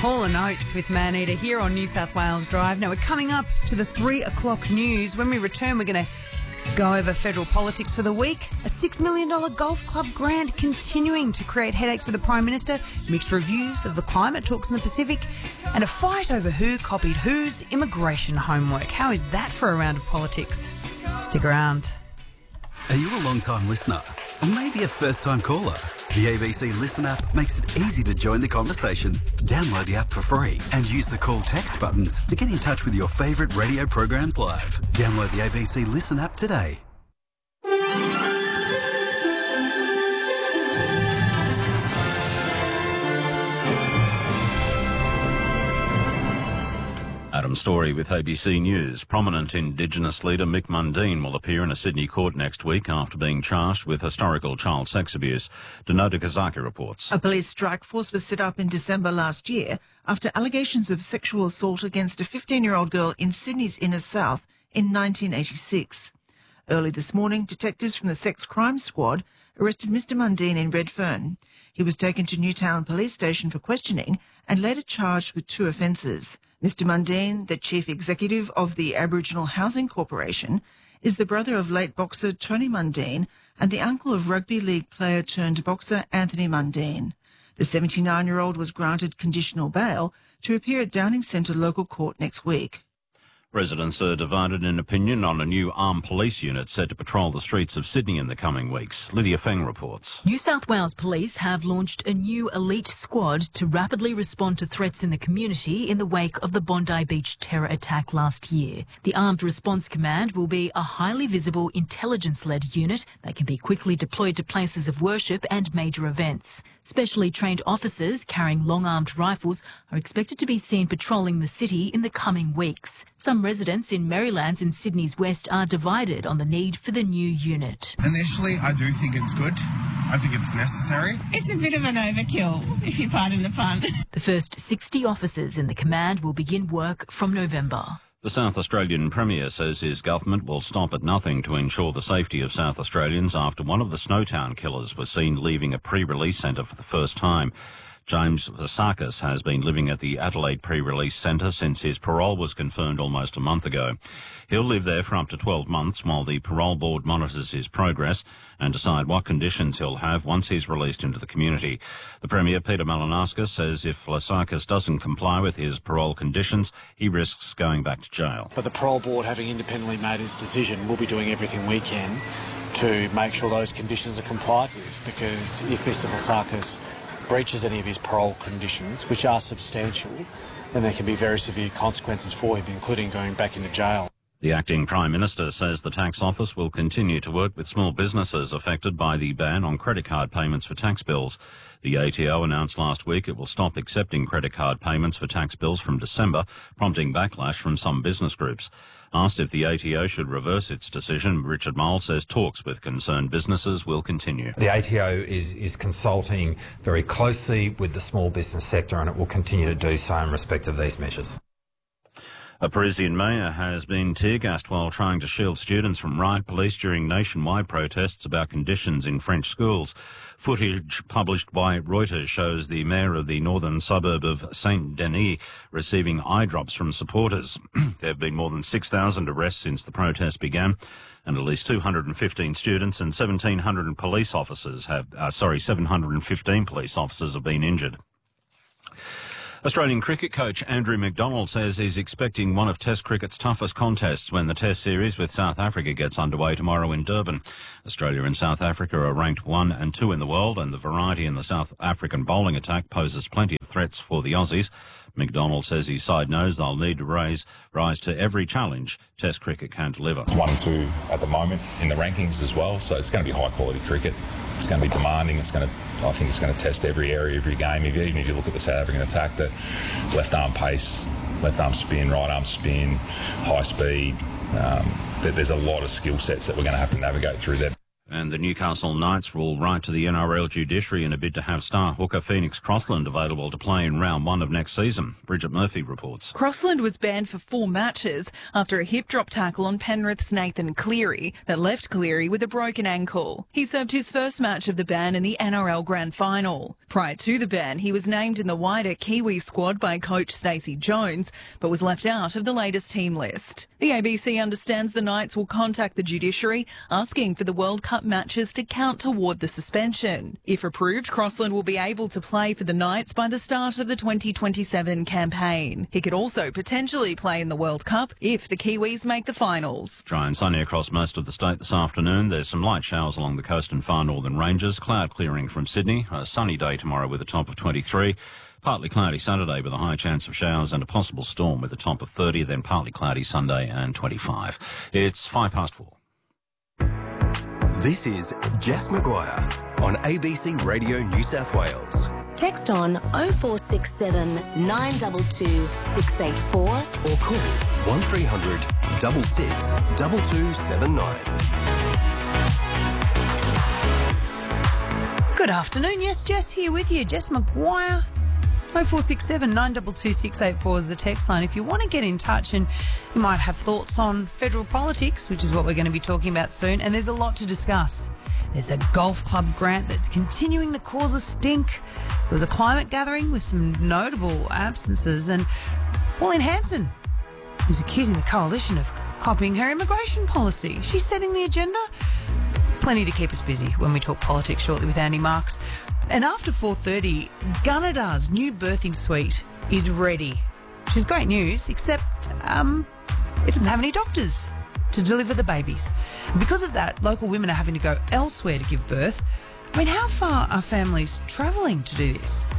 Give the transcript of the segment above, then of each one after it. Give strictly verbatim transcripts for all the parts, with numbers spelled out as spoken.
Hall and Oates with Maneater here on New South Wales Drive. Now we're coming up to the three o'clock news. When we return, we're going to go over federal politics for the week. A six million dollars golf club grant continuing to create headaches for the Prime Minister. Mixed reviews of the climate talks in the Pacific. And a fight over who copied whose immigration homework. How is that for a round of politics? Stick around. Are you a long-time listener? Or maybe a first-time caller? The A B C Listen app makes it easy to join the conversation. Download the app for free and use the call text buttons to get in touch with your favourite radio programs live. Download the A B C Listen app today. Adam Story with A B C News. Prominent Indigenous leader Mick Mundine will appear in a Sydney court next week after being charged with historical child sex abuse. Denoda Kazaki reports. A police strike force was set up in December last year after allegations of sexual assault against a fifteen-year-old girl in Sydney's inner south in nineteen eighty-six. Early this morning, detectives from the Sex Crime Squad arrested Mister Mundine in Redfern. He was taken to Newtown Police Station for questioning and later charged with two offences. Mister Mundine, the chief executive of the Aboriginal Housing Corporation, is the brother of late boxer Tony Mundine and the uncle of rugby league player turned boxer Anthony Mundine. The seventy-nine-year-old was granted conditional bail to appear at Downing Centre Local Court next week. Residents are divided in opinion on a new armed police unit set to patrol the streets of Sydney in the coming weeks. Lydia Feng reports. New South Wales Police have launched a new elite squad to rapidly respond to threats in the community in the wake of the Bondi Beach terror attack last year. The Armed Response Command will be a highly visible intelligence-led unit that can be quickly deployed to places of worship and major events. Specially trained officers carrying long-armed rifles are expected to be seen patrolling the city in the coming weeks. Some residents in Marylands and Sydney's West are divided on the need for the new unit. Initially, I do think it's good. I think it's necessary. It's a bit of an overkill, if you pardon the pun. The first sixty officers in the command will begin work from November. The South Australian Premier says his government will stop at nothing to ensure the safety of South Australians after one of the Snowtown killers was seen leaving a pre-release centre for the first time. James Vasakis has been living at the Adelaide pre-release centre since his parole was confirmed almost a month ago. He'll live there for up to twelve months while the parole board monitors his progress and decide what conditions he'll have once he's released into the community. The Premier, Peter Malinauskas, says if Vasakis doesn't comply with his parole conditions, he risks going back to jail. But the parole board, having independently made its decision, will be doing everything we can to make sure those conditions are complied with, because if Mister Vasakis breaches any of his parole conditions, which are substantial, then there can be very severe consequences for him, including going back into jail. The acting Prime Minister says the tax office will continue to work with small businesses affected by the ban on credit card payments for tax bills. The A T O announced last week it will stop accepting credit card payments for tax bills from December, prompting backlash from some business groups. Asked if the A T O should reverse its decision, Richard Mole says talks with concerned businesses will continue. The A T O is, is consulting very closely with the small business sector, and it will continue to do so in respect of these measures. A Parisian mayor has been tear-gassed while trying to shield students from riot police during nationwide protests about conditions in French schools. Footage published by Reuters shows the mayor of the northern suburb of Saint-Denis receiving eye drops from supporters. There have been more than six thousand arrests since the protest began, and at least two hundred fifteen students and seventeen hundred police officers have, uh, sorry, seven hundred fifteen police officers have been injured. Australian cricket coach Andrew McDonald says he's expecting one of Test cricket's toughest contests when the Test series with South Africa gets underway tomorrow in Durban. Australia and South Africa are ranked one and two in the world, and the variety in the South African bowling attack poses plenty of threats for the Aussies. McDonald says his side knows they'll need to raise, rise to every challenge Test cricket can deliver. It's one and two at the moment in the rankings as well, so it's going to be high-quality cricket. It's going to be demanding. It's going to, I think it's going to test every area, every game. If you, even if you look at the South African attack, the left-arm pace, left-arm spin, right-arm spin, high speed, um, there's a lot of skill sets that we're going to have to navigate through there. And the Newcastle Knights will write to the N R L judiciary in a bid to have star hooker Phoenix Crossland available to play in round one of next season. Bridget Murphy reports. Crossland was banned for four matches after a hip drop tackle on Penrith's Nathan Cleary that left Cleary with a broken ankle. He served his first match of the ban in the N R L Grand Final. Prior to the ban, he was named in the wider Kiwi squad by coach Stacey Jones, but was left out of the latest team list. The A B C understands the Knights will contact the judiciary asking for the World Cup matches to count toward the suspension. If approved, Crossland will be able to play for the Knights by the start of the twenty twenty-seven campaign. He could also potentially play in the World Cup if the Kiwis make the finals. Dry and sunny across most of the state this afternoon. There's some light showers along the coast and far northern ranges. Cloud clearing from Sydney. A sunny day tomorrow with a top of twenty-three. Partly cloudy Saturday with a high chance of showers and a possible storm with a top of thirty. Then partly cloudy Sunday and twenty-five. It's five past four. This is Jess Maguire on A B C Radio New South Wales. Text on oh four six seven, nine two two, six eight four or call one three hundred, six six, two two seven nine. Good afternoon. Yes, Jess here with you. Jess Maguire. oh four six seven, nine two two, six eight four is the text line. If you want to get in touch and you might have thoughts on federal politics, which is what we're going to be talking about soon, and there's a lot to discuss. There's a golf club grant that's continuing to cause a stink. There was a climate gathering with some notable absences, and Pauline Hanson is accusing the coalition of copying her immigration policy. She's setting the agenda. Plenty to keep us busy when we talk politics shortly with Andy Marks. And after four thirty, Gunnedar's new birthing suite is ready. Which is great news, except um, it doesn't have any doctors to deliver the babies. And because of that, local women are having to go elsewhere to give birth. I mean, how far are families travelling to do this?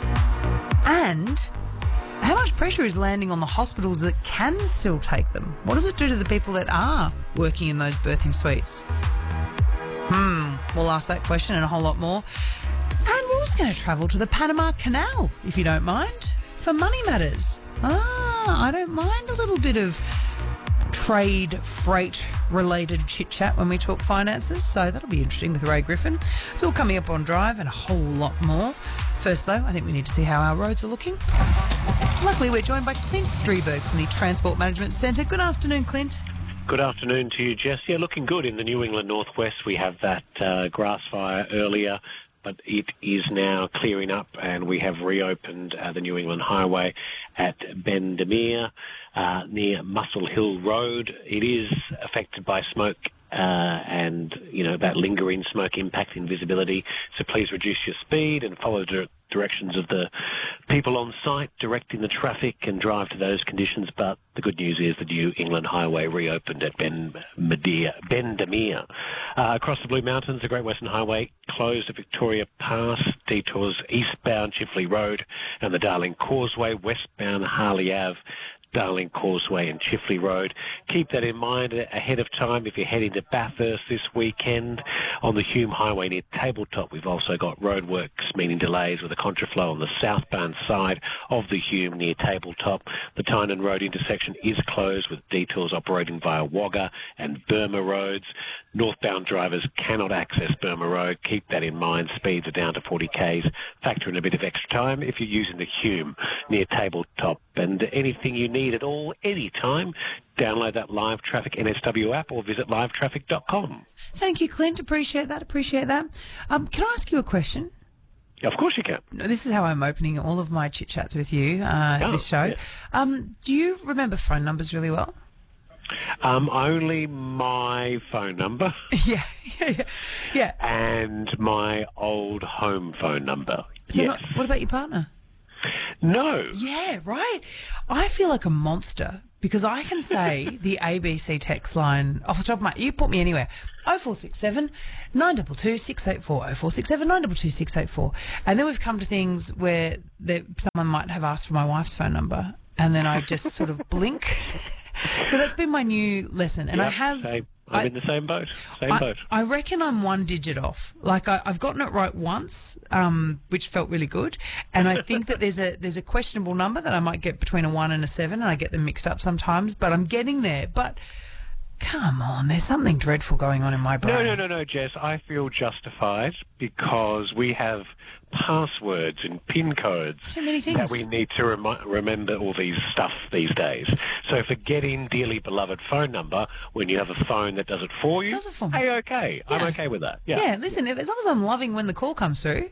And how much pressure is landing on the hospitals that can still take them? What does it do to the people that are working in those birthing suites? Hmm, we'll ask that question and a whole lot more. And we're also going to travel to the Panama Canal, if you don't mind, for money matters. Ah, I don't mind a little bit of trade, freight-related chit-chat when we talk finances, so that'll be interesting with Ray Griffin. It's all coming up on Drive and a whole lot more. First, though, I think we need to see how our roads are looking. Luckily, we're joined by Clint Drieberg from the Transport Management Centre. Good afternoon, Clint. Good afternoon to you, Jess. Yeah, looking good in the New England Northwest. We have that uh, grass fire earlier, but it is now clearing up, and we have reopened uh, the New England Highway at Bendemeer uh, near Muscle Hill Road. It is affected by smoke uh, and, you know, that lingering smoke impacting visibility, so please reduce your speed and follow the directions of the people on site directing the traffic and drive to those conditions. But the good news is the New England Highway reopened at Ben Medea, Bendemeer. Uh, across the Blue Mountains, the Great Western Highway closed at Victoria Pass, detours eastbound Chifley Road and the Darling Causeway, westbound Harley Ave, Darling Causeway and Chifley Road. Keep that in mind ahead of time if you're heading to Bathurst this weekend. On the Hume Highway near Tabletop, we've also got roadworks, meaning delays with a contraflow on the southbound side of the Hume near Tabletop. The Tynan Road intersection is closed with detours operating via Wagga and Burma roads. Northbound drivers cannot access Burma Road. Keep that in mind. Speeds are down to forty kays. Factor in a bit of extra time if you're using the Hume near Tabletop. And anything you need at all, anytime, download that Live Traffic N S W app or visit live traffic dot com. Thank you, Clint. Appreciate that. Appreciate that. Um, can I ask you a question? Of course you can. This is how I'm opening all of my chit-chats with you, uh, oh, this show. Yeah. Um, do you remember phone numbers really well? Um, only my phone number. yeah, yeah, yeah, yeah. And my old home phone number. So yes. Not, what about your partner? No. Yeah, right. I feel like a monster because I can say the A B C text line off the top of my... You put me anywhere. oh four six seven, nine two two, six eight four, oh four six seven, nine two two, six eight four. And then we've come to things where there, someone might have asked for my wife's phone number and then I just sort of blink. So that's been my new lesson. And yep, I have... Same. I'm I, in the same boat. Same I, boat. I reckon I'm one digit off. Like I, I've gotten it right once, um, which felt really good. And I think that there's a there's a questionable number that I might get between a one and a seven, and I get them mixed up sometimes. But I'm getting there. But Come on, there's something dreadful going on in my brain. No, no, no, no, Jess. I feel justified because we have passwords and PIN codes too many things that we need to remi- remember all these stuff these days. So forget in dearly beloved phone number when you have a phone that does it for you. Does it for me? Hey, okay. Yeah. I'm okay with that. Yeah. Yeah, listen, if, as long as I'm loving when the call comes through.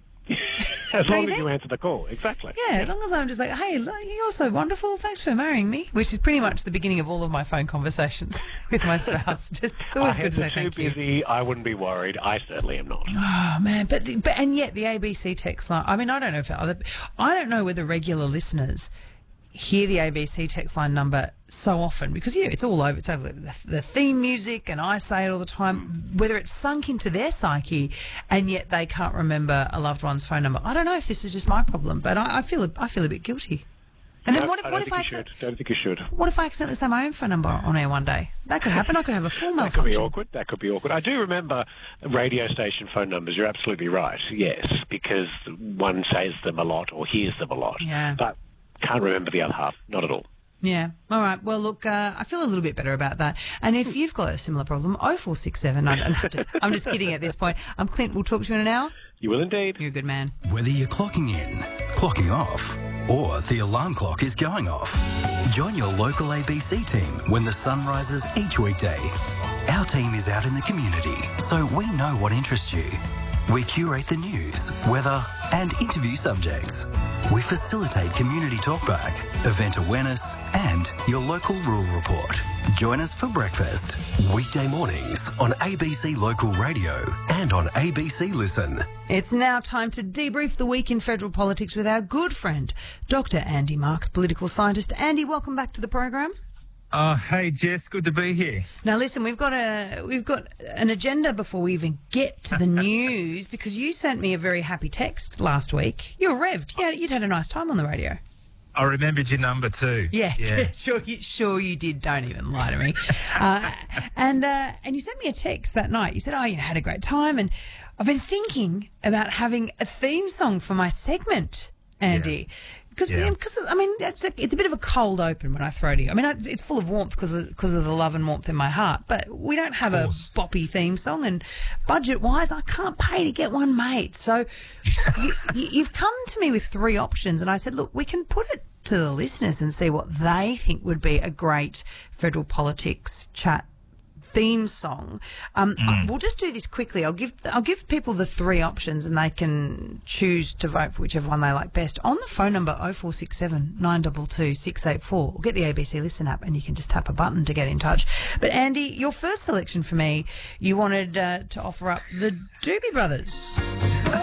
As long you as think? you answer the call, exactly. Yeah, as long as I'm just like, hey, lo- you're so wonderful, thanks for marrying me, which is pretty much the beginning of all of my phone conversations with my spouse. Just it's always I good to say am too thank you. busy. I wouldn't be worried. I certainly am not. Oh man, but the, but and yet the A B C text line. I mean, I don't know if other, I don't know whether regular listeners hear the A B C text line number so often because yeah, it's all over. It's over the, the theme music, and I say it all the time. Whether it's sunk into their psyche, and yet they can't remember a loved one's phone number. I don't know if this is just my problem, but I, I feel a, I feel a bit guilty. And then No, what if, I what don't if I think you accident- should. Don't think you should. what if I accidentally say my own phone number on air one day? That could happen. I could have a full That could be malfunction. awkward. That could be awkward. I do remember radio station phone numbers. You're absolutely right. Yes, because one says them a lot or hears them a lot. Yeah. But can't remember the other half. Not at all. Yeah. All right. Well, look, uh, I feel a little bit better about that. And if you've got a similar problem, oh four six seven. I'm, I'm, just, I'm just kidding at this point. I'm Clint. We'll talk to you in an hour. You will indeed. You're a good man. Whether you're clocking in, clocking off, or the alarm clock is going off, join your local A B C team when the sun rises each weekday. Our team is out in the community, so we know what interests you. We curate the news, weather, and interview subjects. We facilitate community talkback, event awareness, and your local rural report. Join us for breakfast, weekday mornings on A B C Local Radio and on A B C Listen. It's now time to debrief the week in federal politics with our good friend, Doctor Andy Marks, political scientist. Andy, welcome back to the program. Uh, hey Jess, good to be here. Now listen, we've got a we've got an agenda before we even get to the news because you sent me a very happy text last week. You were revved. Yeah, you'd had a nice time on the radio. I remembered your number too. Yeah, yeah. sure, you, sure you did. Don't even lie to me. uh, and uh, and you sent me a text that night. You said, "Oh, you had a great time," and I've been thinking about having a theme song for my segment, Andy. Because, Yeah. because I mean, it's a, it's a bit of a cold open when I throw to you. I mean, I, it's full of warmth because of, because of the love and warmth in my heart. But we don't have a boppy theme song, and budget-wise, I can't pay to get one made. So you, you, you've come to me with three options, and I said, look, we can put it to the listeners and see what they think would be a great federal politics chat theme song. Um, Mm. We'll just do this quickly. I'll give I'll give people the three options and they can choose to vote for whichever one they like best. On the phone number oh four six seven, nine two two, six eight four, or get the A B C Listen app and you can just tap a button to get in touch. But Andy, your first selection for me, you wanted uh, to offer up the Doobie Brothers.